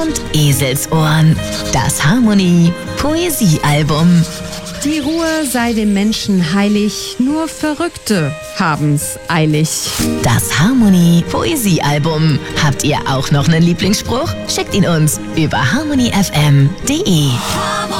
und Eselsohren. Das Harmonie Poesiealbum. Die Ruhe sei dem Menschen heilig, nur Verrückte haben's eilig. Das Harmonie Poesiealbum. Habt ihr auch noch einen Lieblingsspruch? Schickt ihn uns über harmonyfm.de.